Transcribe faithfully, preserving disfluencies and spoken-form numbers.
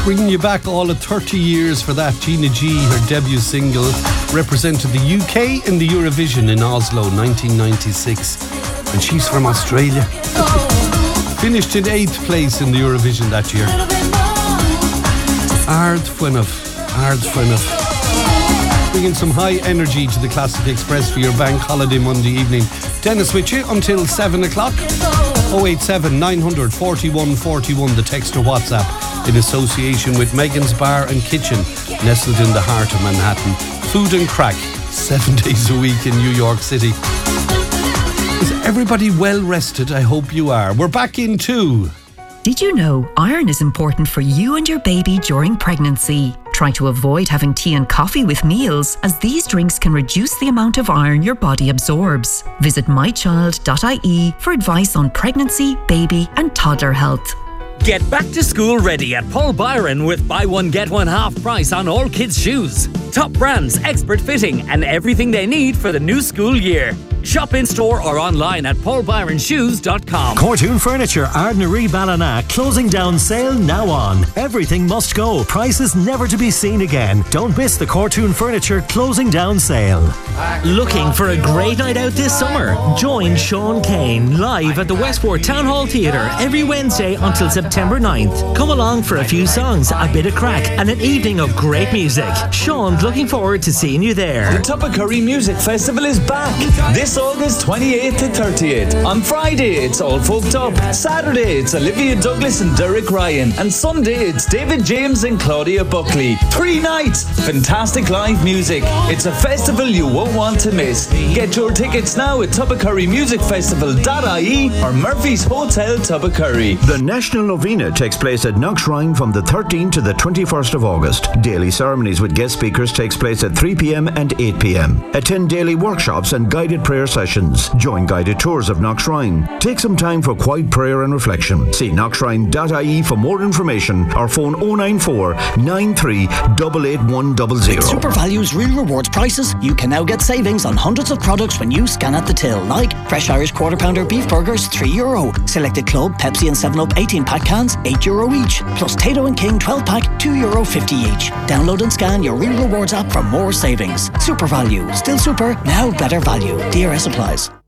bringing you back all of thirty years for that. Gina G, her debut single, represented the U K in the Eurovision in Oslo nineteen ninety-six, and she's from Australia. Finished in eighth place in the Eurovision that year. Ard Fwynaf, Ard Fwynaf. Bringing some high energy to the Classic Express for your bank holiday Monday evening. Dennis with you until seven o'clock. oh eight seven, nine hundred, forty-one forty-one, the text or WhatsApp, in association with Megan's Bar and Kitchen, nestled in the heart of Manhattan. Food and crack, seven days a week in New York City. Is everybody well rested? I hope you are. We're back in two. Did you know iron is important for you and your baby during pregnancy? Try to avoid having tea and coffee with meals, as these drinks can reduce the amount of iron your body absorbs. Visit my child dot I E for advice on pregnancy, baby and toddler health. Get back to school ready at Paul Byron with buy one get one half price on all kids' shoes. Top brands, expert fitting and everything they need for the new school year. Shop in store or online at paul byron shoes dot com. Cortoon Furniture, Ardnaree Ballina, closing down sale now on. Everything must go. Prices never to be seen again. Don't miss the Cortoon Furniture closing down sale. Looking for a great night out this summer? Join Sean Kane live at the Westport Town Hall Theatre every Wednesday until September ninth. Come along for a few songs, a bit of crack and an evening of great music. Sean's looking forward to seeing you there. The Tuppacurry Music Festival is back this August twenty-eighth to thirtieth. On Friday it's All Folked Up, Saturday it's Olivia Douglas and Derek Ryan, and Sunday it's David James and Claudia Buckley. Three nights, fantastic live music. It's a festival you won't want to miss. Get your tickets now at tuppacurry music festival dot I E or Murphy's Hotel Tuppacurry. The National Novena takes place at Knockshrine from the thirteenth to the twenty-first of August. Daily ceremonies with guest speakers takes place at three p.m. and eight p.m. Attend daily workshops and guided prayer sessions. Join guided tours of Knockshrine. Take some time for quiet prayer and reflection. See knockshrine dot I E for more information or phone oh nine four, nine three eight eight one zero zero. With SuperValue's Real Rewards prices, you can now get savings on hundreds of products when you scan at the till, like Fresh Irish Quarter Pounder Beef Burgers, three euro. Selected Club, Pepsi and seven up eighteen pack cans, eight euro each. Plus Tato and King twelve pack, two euro fifty each. Download and scan your Real Rewards app for more savings. SuperValu. Still super, now better value. D R S applies.